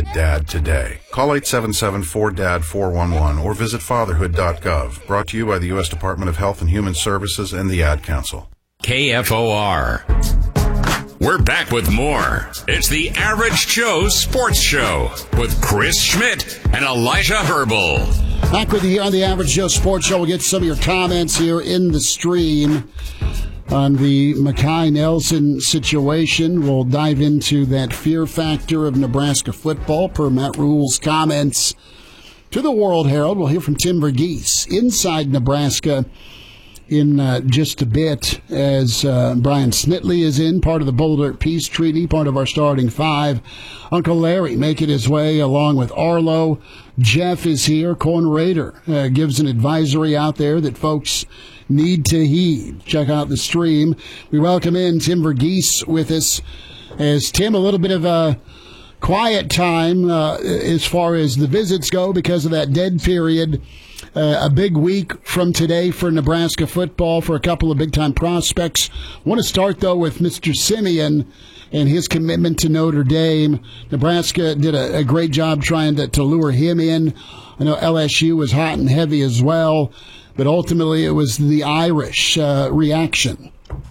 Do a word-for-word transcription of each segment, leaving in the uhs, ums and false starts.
a dad today. Call eight seven seven, four D A D, four one one or visit fatherhood dot gov. Brought to you by the U S Department of Health and Human Services and the Ad Council. K F O R. We're back with more. It's the Average Joe Sports Show with Chris Schmidt and Elijah Herbal. Back with you here on the Average Joe Sports Show. We'll get some of your comments here in the stream on the Makai Nelson situation. We'll dive into that fear factor of Nebraska football per Matt Rule's comments to the World Herald. We'll hear from Tim Verghese inside Nebraska in uh, just a bit as uh, Brian Snitley is in, part of the Boulder Peace Treaty, part of our starting five. Uncle Larry making his way along with Arlo. Jeff is here. Corn Raider uh, gives an advisory out there that folks need to heed. Check out the stream. We welcome in Tim Verghese with us. As Tim, a little bit of a quiet time uh, as far as the visits go because of that dead period. Uh, a big week from today for Nebraska football for a couple of big-time prospects. I want to start, though, with Mister Simeon and his commitment to Notre Dame. Nebraska did a, a great job trying to, to lure him in. I know L S U was hot and heavy as well, but ultimately it was the Irish uh, reaction.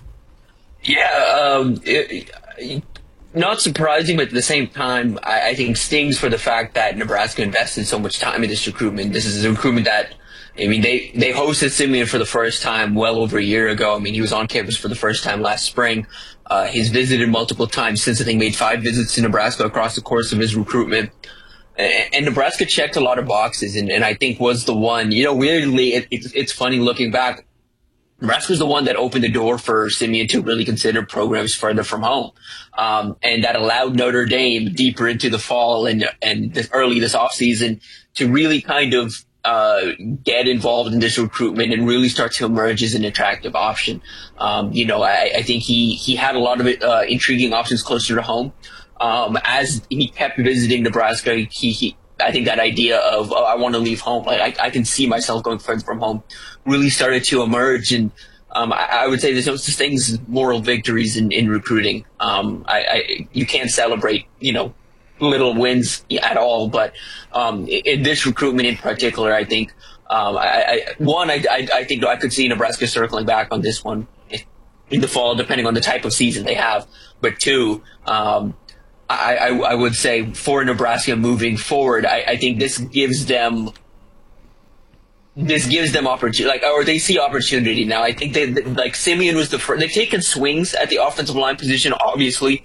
Yeah, um, it, it, not surprising, but at the same time, I, I think stings for the fact that Nebraska invested so much time in this recruitment. This is a recruitment that, I mean, they, they hosted Simeon for the first time well over a year ago. I mean, he was on campus for the first time last spring. Uh, he's visited multiple times since, I think, made five visits to Nebraska across the course of his recruitment. And, and Nebraska checked a lot of boxes, and, and I think was the one, you know, weirdly, it, it's, it's funny looking back. Nebraska was the one that opened the door for Simeon to really consider programs further from home. Um, and that allowed Notre Dame deeper into the fall and, and this, early this offseason to really kind of, uh, get involved in this recruitment and really start to emerge as an attractive option. Um, you know, I, I think he, he had a lot of it, uh, intriguing options closer to home. Um, as he kept visiting Nebraska, he, he, I think that idea of, oh, I want to leave home, like I, I can see myself going further from home, really started to emerge. And um, I, I would say there's no such thing as moral victories in, in recruiting. Um, I, I, you can't celebrate, you know, little wins at all. But um, in this recruitment in particular, I think, um, I, I, one, I, I, I think I could see Nebraska circling back on this one in the fall, depending on the type of season they have. But two, um, I, I, I would say for Nebraska moving forward, I, I think this gives them this gives them opportunity, like, or they see opportunity now. I think they, like, Simeon was the first. They've taken swings at the offensive line position. Obviously,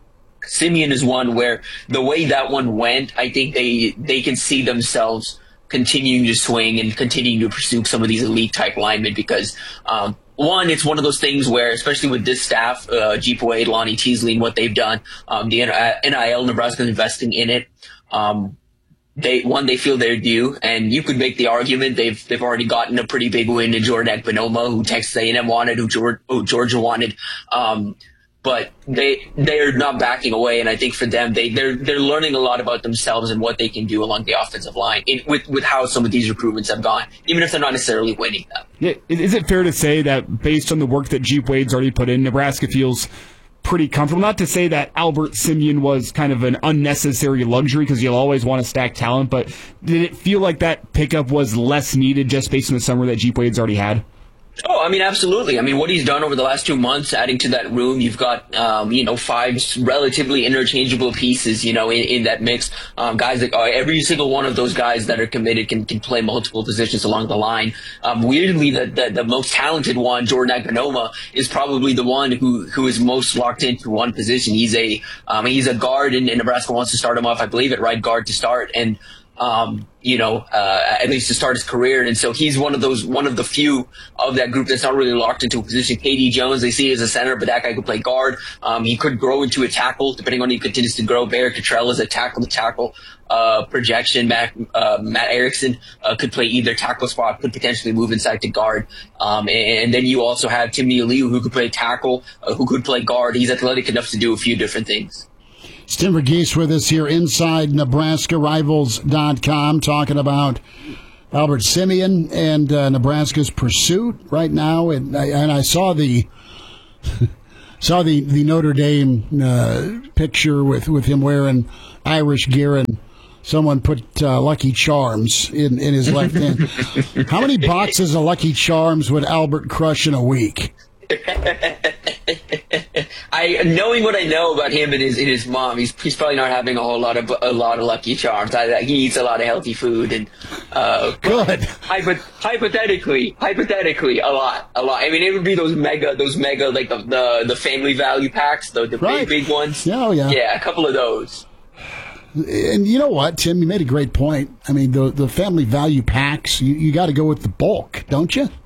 Simeon is one where the way that one went, I think they they can see themselves continuing to swing and continuing to pursue some of these elite type linemen because. Um, One, it's one of those things where, especially with this staff, uh, Jeep Wade, Lonnie Teasley, and what they've done, um, the N I L, Nebraska's investing in it. Um, they, one, they feel they're due, and you could make the argument they've, they've already gotten a pretty big win in Jordan Ekbenoma, who Texas A and M wanted, who Georgia, who Georgia wanted. Um, but they, they're not backing away, and I think for them, they, they're, they're learning a lot about themselves and what they can do along the offensive line in, with, with how some of these recruitments have gone, even if they're not necessarily winning them. Yeah, is it fair to say that based on the work that Jeep Wade's already put in, Nebraska feels pretty comfortable? Not to say that Albert Simeon was kind of an unnecessary luxury because you'll always want to stack talent, but did it feel like that pickup was less needed just based on the summer that Jeep Wade's already had? Oh, I mean, absolutely. I mean, what he's done over the last two months, adding to that room, you've got, um, you know, five relatively interchangeable pieces, you know, in, in that mix. Um, guys that, uh, every single one of those guys that are committed can, can play multiple positions along the line. Um, weirdly, the, the, the most talented one, Jordan Ekbenoma, is probably the one who, who is most locked into one position. He's a, um, he's a guard and, and Nebraska wants to start him off, I believe, at right guard to start. And, Um, you know, uh, at least to start his career. And so he's one of those, one of the few of that group that's not really locked into a position. K D Jones, they see as a center, but that guy could play guard. Um, he could grow into a tackle, depending on if he continues to grow. Barrett Cottrell is a tackle to tackle, uh, projection. Matt, uh, Matt Erickson, uh, could play either tackle spot, could potentially move inside to guard. Um, and, and then you also have Timmy Aliu, who could play tackle, uh, who could play guard. He's athletic enough to do a few different things. It's Tim Verghese with us here inside Nebraska Rivals dot com talking about Albert Simeon and uh, Nebraska's pursuit right now. And I, and I saw the saw the, the Notre Dame uh, picture with, with him wearing Irish gear. And Someone put uh, Lucky Charms in, in his left hand. How many boxes of Lucky Charms would Albert crush in a week? I knowing what I know about him and his and his mom, he's he's probably not having a whole lot of a lot of Lucky Charms. I, he eats a lot of healthy food and uh, good. Hypo, hypothetically, hypothetically, a lot, a lot. I mean, it would be those mega, those mega like the the, the family value packs, the the right. big big ones. Oh yeah, yeah, a couple of those. And you know what, Tim? You made a great point. I mean, the the family value packs, you, you got to go with the bulk, don't you?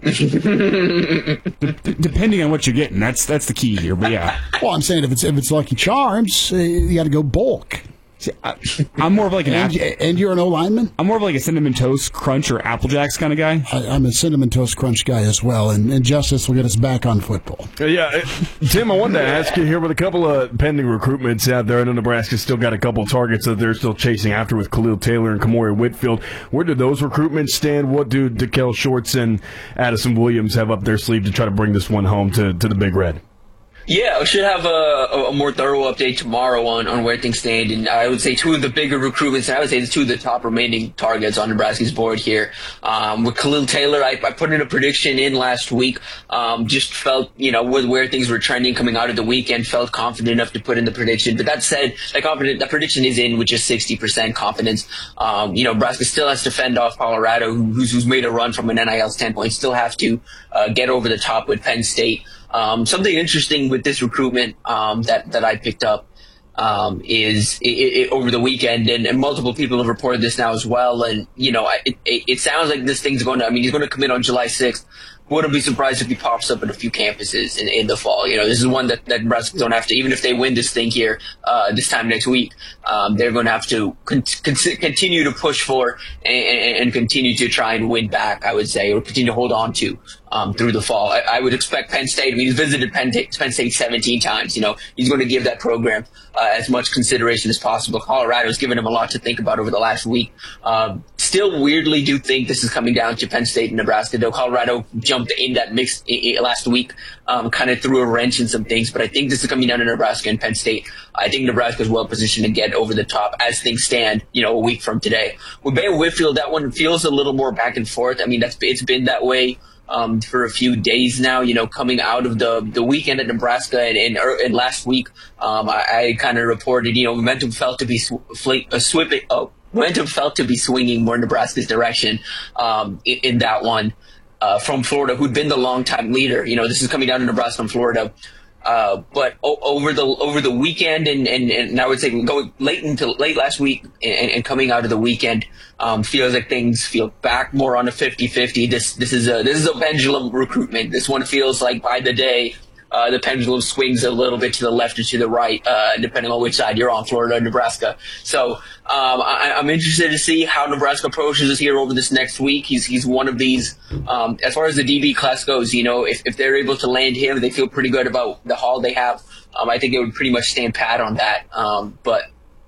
D- depending on what you're getting, that's that's the key here. But yeah, well, I'm saying if it's if it's Lucky Charms, uh, you got to go bulk. See, I, I'm more of like an and, apple, and you're an O lineman. I'm more of like a Cinnamon Toast Crunch or Apple Jacks kind of guy. I, I'm a Cinnamon Toast Crunch guy as well, and, and Justice will get us back on football. Uh, yeah, uh, Tim, I wanted to ask you here with a couple of pending recruitments out there. I know Nebraska's still got a couple of targets that they're still chasing after with Khalil Taylor and Kamori Whitfield. Where do those recruitments stand? What do DeKel Shorts and Addison Williams have up their sleeve to try to bring this one home to, to the Big Red? Yeah, we should have a, a more thorough update tomorrow on, on where things stand. And I would say two of the bigger recruitments, and I would say the two of the top remaining targets on Nebraska's board here. Um, with Khalil Taylor, I, I put in a prediction in last week. Um, just felt, you know, with where things were trending coming out of the weekend, felt confident enough to put in the prediction. But that said, that confident, that prediction is in with just sixty percent confidence. Um, you know, Nebraska still has to fend off Colorado, who's, who's made a run from an N I L standpoint, still have to uh, get over the top with Penn State. Um, something interesting with this recruitment um, that that I picked up um, is it, it, over the weekend, and, and multiple people have reported this now as well. And you know, it, it, it sounds like this thing's going to. I mean, he's going to commit on July sixth. Wouldn't be surprised if he pops up at a few campuses in, in the fall. You know, this is one that, that Nebraska don't have to, even if they win this thing here uh, this time next week, um, they're going to have to con- con- continue to push for and, and continue to try and win back, I would say, or continue to hold on to um, through the fall. I, I would expect Penn State. I mean, he's visited Penn, Penn State seventeen times. You know, he's going to give that program uh, as much consideration as possible. Colorado's given him a lot to think about over the last week. Um, still weirdly do think this is coming down to Penn State and Nebraska, though Colorado jumped in that mix last week, um, kind of threw a wrench in some things. But I think this is coming down to Nebraska and Penn State. I think Nebraska is well positioned to get over the top as things stand, you know, a week from today. With Bayer Whitfield, that one feels a little more back and forth. I mean, that's it's been that way um, for a few days now. You know, coming out of the the weekend at Nebraska and and, and last week, um, I, I kind of reported, you know, momentum felt to be sw- fl- uh, swipping. Oh, momentum felt to be swinging more Nebraska's direction um, in, in that one. Uh, from Florida, who'd been the longtime leader. You know, this is coming down to Nebraska from Florida. Uh, but o- over the over the weekend and, and, and I would say going late into late last week and, and coming out of the weekend, um, feels like things feel back more on a fifty-fifty. This this is a this is a pendulum recruitment. This one feels like by the day uh, the pendulum swings a little bit to the left or to the right, uh, depending on which side you're on, Florida or Nebraska. So um, I, I'm interested to see how Nebraska approaches this here over this next week. He's he's one of these. Um, as far as the D B class goes, you know, if, if they're able to land him, they feel pretty good about the haul they have. Um, I think they would pretty much stand pat on that. Um, but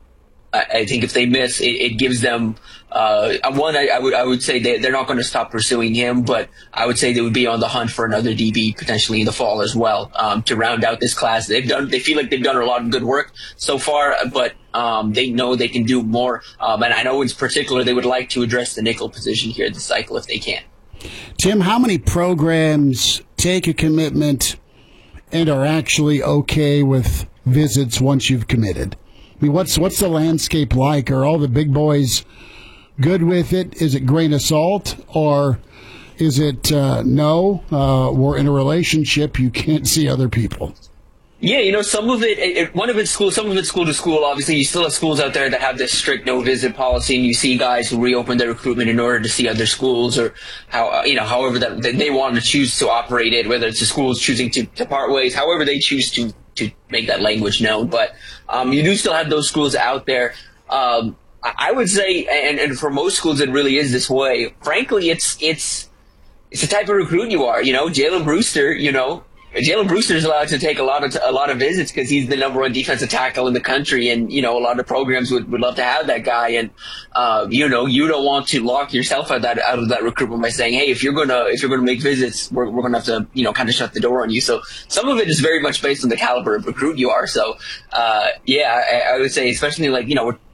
I, I think if they miss, it, it gives them uh, one. I, I would I would say they, they're not going to stop pursuing him, but I would say they would be on the hunt for another D B potentially in the fall as well um, to round out this class. They've done. They feel like they've done a lot of good work so far, but um, they know they can do more. Um, and I know in particular they would like to address the nickel position here this cycle if they can. Tim, how many programs take a commitment and are actually okay with visits once you've committed? I mean, what's what's the landscape like? Are all the big boys good with it? Is it grain of salt, or is it uh, no? Uh, we're in a relationship. You can't see other people. Yeah, you know, some of it, it, one of it's school, some of it's school to school. Obviously, you still have schools out there that have this strict no visit policy, and you see guys who reopen their recruitment in order to see other schools, or how, uh, you know, however that, that they want to choose to operate it, whether it's the schools choosing to, to part ways, however they choose to, to make that language known. But, um, you do still have those schools out there. Um, I would say, and, and for most schools, it really is this way. Frankly, it's, it's, it's the type of recruit you are, you know, Jalen Brewster, you know, Jalen Brewster is allowed to take a lot of a lot of visits because he's the number one defensive tackle in the country, and you know a lot of programs would, would love to have that guy. And uh, you know you don't want to lock yourself out that out of that recruitment by saying, hey, if you're gonna if you're gonna make visits, we're we're gonna have to you know kind of shut the door on you. So some of it is very much based on the caliber of recruit you are. So uh, yeah, I, I would say especially like you know we're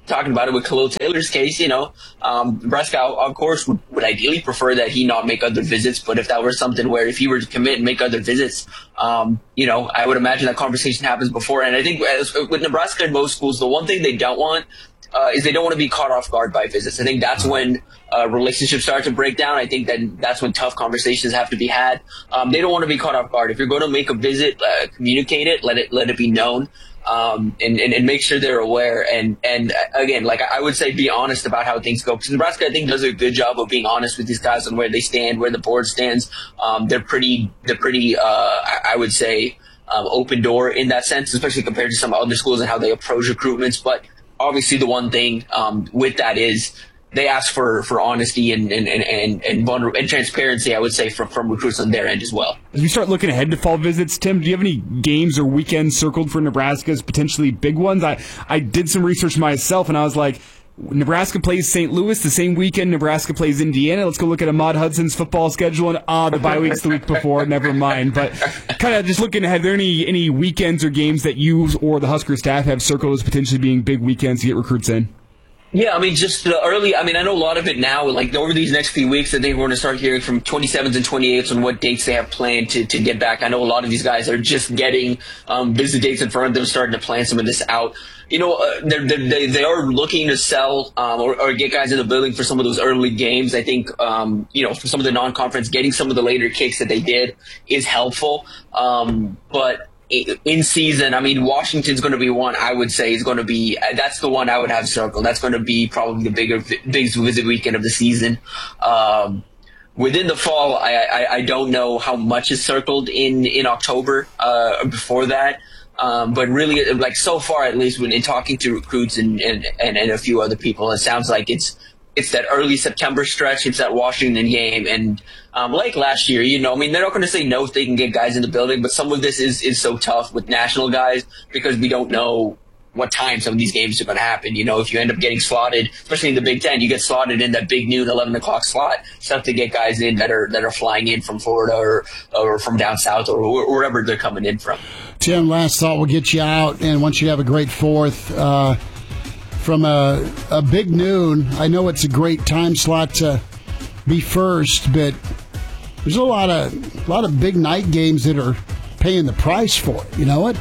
talking about it with Khalil Taylor's case, you know, um, Nebraska, of course, would, would ideally prefer that he not make other visits. But if that were something where if he were to commit and make other visits, um, you know, I would imagine that conversation happens before. And I think as, with Nebraska and most schools, the one thing they don't want uh, is they don't want to be caught off guard by visits. I think that's when uh, relationships start to break down. I think that that's when tough conversations have to be had. Um, they don't want to be caught off guard. If you're going to make a visit, uh, communicate it, let it let it be known. Um, and, and, and make sure they're aware. And, and again, like I would say, be honest about how things go. Because Nebraska, I think, does a good job of being honest with these guys on where they stand, where the board stands. Um, they're pretty, they're pretty, uh, I would say, um, open door in that sense, especially compared to some other schools and how they approach recruitments. But obviously the one thing, um, with that is, they ask for, for honesty and and and and, vulner- and transparency, I would say, from, from recruits on their end as well. As we start looking ahead to fall visits, Tim, do you have any games or weekends circled for Nebraska as potentially big ones? I, I did some research myself, and I was like, Nebraska plays Saint Louis the same weekend Nebraska plays Indiana. Let's go look at Ahmad Hudson's football schedule, and ah, the bye week's the week before. Never mind. But kind of just looking ahead, are there any, any weekends or games that you or the Husker staff have circled as potentially being big weekends to get recruits in? Yeah, I mean, just the early, I mean, I know a lot of it now, like over these next few weeks, I think we're going to start hearing from twenty-sevens and twenty-eights on what dates they have planned to, to get back. I know a lot of these guys are just getting um, visit dates in front of them, starting to plan some of this out. You know, uh, they're, they're, they they are looking to sell um, or, or get guys in the building for some of those early games. I think, um, you know, for some of the non-conference, getting some of the later kicks that they did is helpful. Um, but in season, I mean, Washington's going to be one I would say is going to be, that's the one I would have circled. That's going to be probably the bigger, biggest visit weekend of the season. Um, within the fall, I, I, I don't know how much is circled in, in October, uh, before that. Um, but really, like so far, at least when in talking to recruits and, and, and, and a few other people, it sounds like it's, it's that early September stretch. It's that Washington game. And um, like last year, you know, I mean, they're not going to say no if they can get guys in the building, but some of this is, is so tough with national guys because we don't know what time some of these games are going to happen. You know, if you end up getting slotted, especially in the Big Ten, you get slotted in that big noon, eleven o'clock slot. It's tough to get guys in that are that are flying in from Florida or or from down south or wherever they're coming in from. Tim, last thought, we'll get you out, and once you have a great fourth, uh, from a, a big noon, I know it's a great time slot to be first, but there's a lot of a lot of big night games that are paying the price for it. You know what?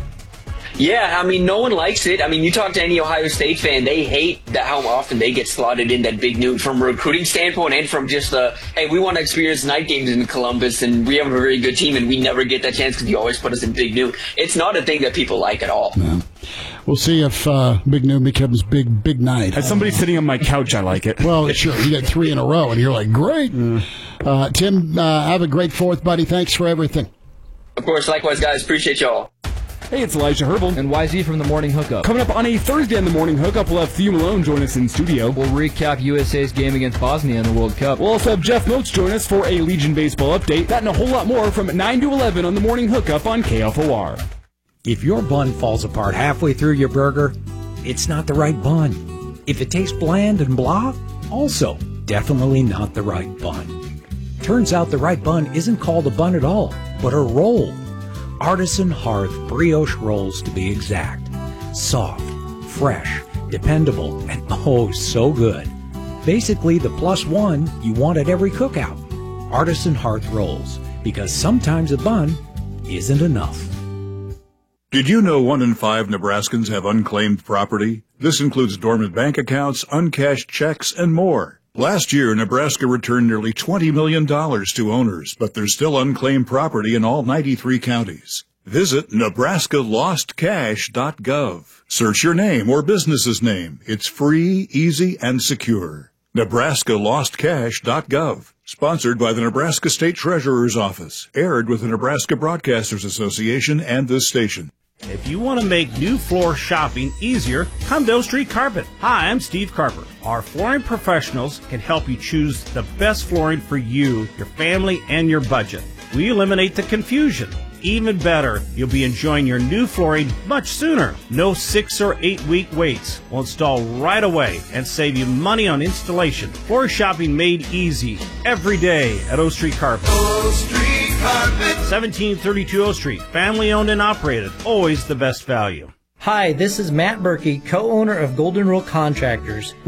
Yeah, I mean, no one likes it. I mean, you talk to any Ohio State fan, they hate that how often they get slotted in that big noon from a recruiting standpoint and from just the, hey, we want to experience night games in Columbus, and we have a very good team, and we never get that chance because you always put us in big noon. It's not a thing that people like at all. No. We'll see if uh, big noon becomes big, big night. As somebody sitting on my couch, I like it. Well, sure. You get three in a row, and you're like, great. Mm. Uh, Tim, uh, have a great fourth, buddy. Thanks for everything. Of course. Likewise, guys. Appreciate y'all. Hey, it's Elijah Herbal. And Y Z from The Morning Hookup. Coming up on a Thursday on The Morning Hookup, we'll have Theo Malone join us in studio. We'll recap U S A's game against Bosnia in the World Cup. We'll also have Jeff Moats join us for a Legion baseball update. That and a whole lot more from nine to eleven on The Morning Hookup on K F O R. If your bun falls apart halfway through your burger, it's not the right bun. If it tastes bland and blah, also definitely not the right bun. Turns out the right bun isn't called a bun at all, but a roll. Artisan Hearth brioche rolls, to be exact. Soft, fresh, dependable, and oh so good. Basically the plus one you want at every cookout. Artisan Hearth rolls, because sometimes a bun isn't enough. Did you know one in five Nebraskans have unclaimed property? This includes dormant bank accounts, uncashed checks, and more. Last year, Nebraska returned nearly twenty million dollars to owners, but there's still unclaimed property in all ninety-three counties. Visit Nebraska Lost Cash dot gov. Search your name or business's name. It's free, easy, and secure. Nebraska Lost Cash dot gov. Sponsored by the Nebraska State Treasurer's Office. Aired with the Nebraska Broadcasters Association and this station. If you want to make new floor shopping easier, come to O Street Carpet. Hi, I'm Steve Carper. Our flooring professionals can help you choose the best flooring for you, your family, and your budget. We eliminate the confusion. Even better, you'll be enjoying your new flooring much sooner. No six or eight week waits. We'll install right away and save you money on installation. Floor shopping made easy every day at O Street Carpet. O Street Carpet. seventeen thirty-two O Street. Family owned and operated. Always the best value. Hi, this is Matt Berkey, co-owner of Golden Rule Contractors.